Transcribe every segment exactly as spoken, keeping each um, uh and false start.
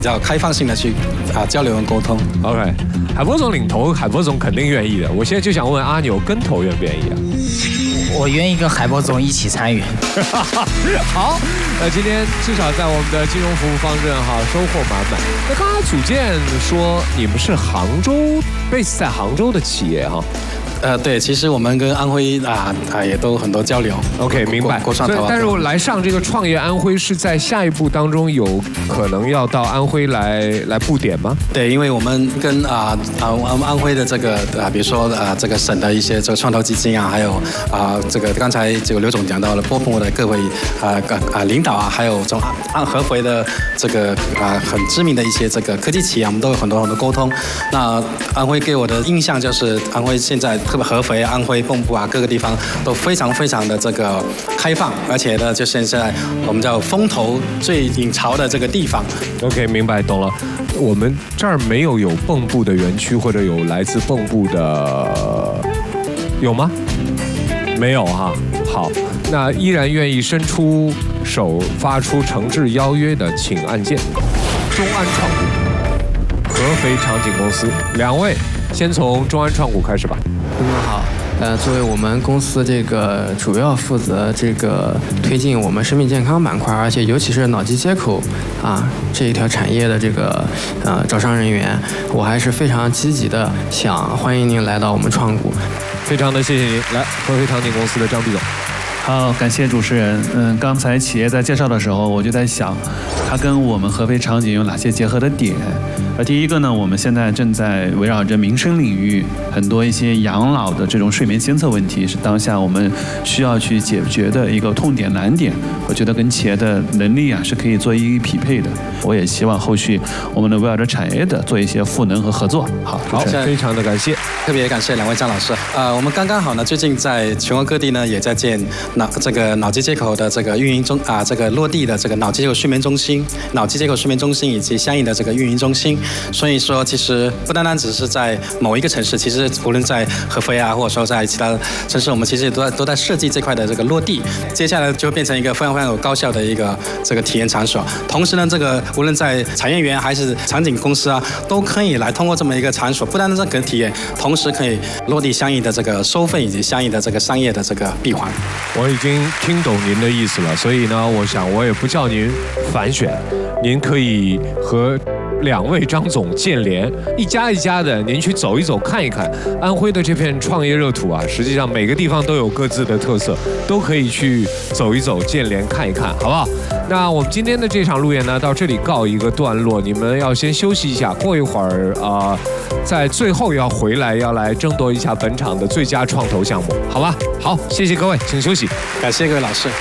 比较开放性的去啊交流跟沟通。 OK， 海波总领头，海波总肯定愿意的。我现在就想问阿牛跟头愿不愿意啊？ 我愿意跟海波总一起参与。 好，那今天至少在我们的金融服务方阵哈收获满满。那刚才祖建说你们是杭州 base 在杭州的企业哈。 呃，对，其实我们跟安徽啊啊也都很多多流。 OK， 明白。 国创投。 但是我来上这个创业安徽是在下一步当中有可能要到安徽来来布点吗？ 对，因为我们跟啊啊安安徽的这个啊，比如说啊这个省的一些这个创投基金啊，还有啊这个刚才这个刘总讲到了波波的各位啊啊领导啊，还有从安合肥的这个啊很知名的一些这个科技企业，我们都有很多很多沟通。那安徽给我的印象就是安徽现在。特别合肥、安徽、蚌埠啊，各个地方都非常非常的这个开放，而且呢，就现在我们叫风头最引潮的这个地方。 OK， 明白，懂了。我们这儿没有有蚌埠的园区，或者有来自蚌埠的，有吗？没有哈。好，那依然愿意伸出手发出诚挚邀约的，请按键。中安创股、合肥场景公司，两位先从中安创股开始吧。 你们好，呃，作为我们公司这个主要负责这个推进我们生命健康板块，而且尤其是脑机接口啊这一条产业的这个呃招商人员，我还是非常积极的想欢迎您来到我们创股。 非常的谢谢您，来合肥场景公司的张毕总。 好，感谢主持人。嗯，刚才企业在介绍的时候，我就在想，它跟我们合肥场景有哪些结合的点？而第一个呢，我们现在正在围绕着民生领域，很多一些养老的这种睡眠监测问题，是当下我们需要去解决的一个痛点难点。我觉得跟企业的能力啊是可以做一一匹配的。我也希望后续我们能围绕着产业的做一些赋能和合作。好， 好，非常的感谢， 特别感谢两位张老师。呃，我们刚刚好呢，最近在全国各地呢也在建脑这个脑机接口的这个运营中啊，这个落地的这个脑机接口睡眠中心、脑机接口睡眠中心以及相应的这个运营中心。所以说，其实不单单只是在某一个城市，其实无论在合肥啊，或者说在其他城市，我们其实也都在都在设计这块的这个落地。接下来就会变成一个非常非常有高效的一个这个体验场所。同时呢，这个无论在产业园还是场景公司啊，都可以来通过这么一个场所，不单单这个体验，同时可以落地相应的这个收费以及相应的这个商业的这个闭环。 我已经听懂您的意思了，所以呢，我想我也不叫您反选，您可以和两位张总建联，一家一家的，您去走一走看一看。安徽的这片创业热土啊，实际上每个地方都有各自的特色，都可以去走一走，建联看一看，好不好？那我们今天的这场路演呢，到这里告一个段落，你们要先休息一下，过一会儿啊、呃，在最后要回来，要来争夺一下本场的最佳创投项目，好吧？好，谢谢各位，请休息。 感谢各位老师。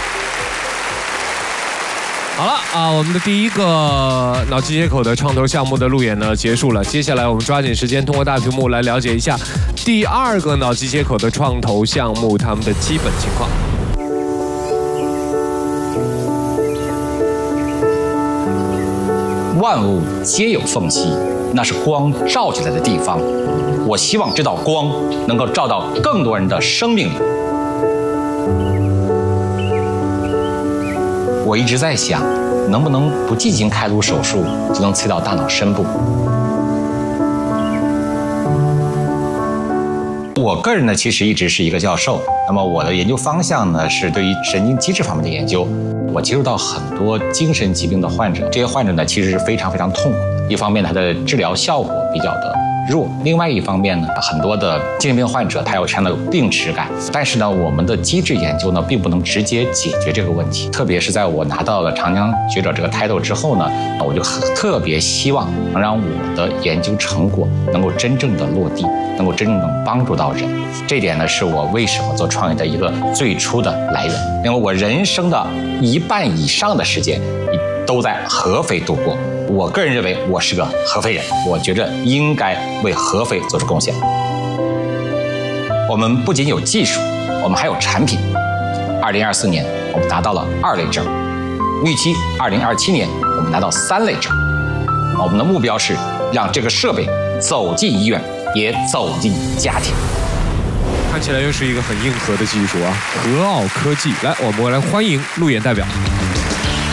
好了啊，我们的第一个脑机接口的创投项目的路演呢结束了。接下来我们抓紧时间，通过大屏幕来了解一下第二个脑机接口的创投项目他们的基本情况。 万物皆有缝隙，那是光照进来的地方。我希望这道光能够照到更多人的生命里。我一直在想，能不能不进行开颅手术就能刺到大脑深部？我个人呢，其实一直是一个教授。那么我的研究方向呢，是对于神经机制方面的研究。我接触到很多精神疾病的患者，这些患者呢，其实是非常非常痛苦的。一方面，他的治疗效果比较的弱；另外一方面呢，很多的精神病患者他有这样的病耻感。但是呢，我们的机制研究呢，并不能直接解决这个问题。特别是在我拿到了长江学者这个 title 之后呢，我就特别希望能让我的研究成果能够真正的落地，能够真正能帮助到人。这点呢，是我为什么做创业的一个最初的来源。因为我人生的一半以上的时间都在合肥度过。我个人认为我是个合肥人，我觉着应该为合肥做出贡献。我们不仅有技术，我们还有产品。二零二四年我们拿到了二类证，预期二零二七年我们拿到三类证。我们的目标是让这个设备走进医院，也走进家庭。 看起来又是一个很硬核的技术啊，合奥科技。来，我们来欢迎路演代表。